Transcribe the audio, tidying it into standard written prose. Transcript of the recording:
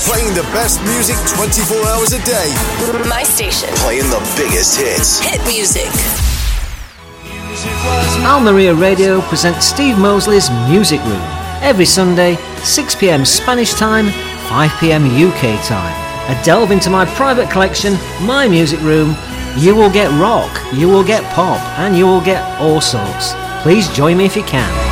Playing the best music 24 hours a day. My station. Playing the biggest hits. Hit music. Almeria Radio presents Steve Mosley's Music Room. Every Sunday, 6 p.m. Spanish time, 5 p.m. UK time. A delve into my private collection, my music room. You will get rock, you will get pop, and you will get all sorts. Please join me if you can.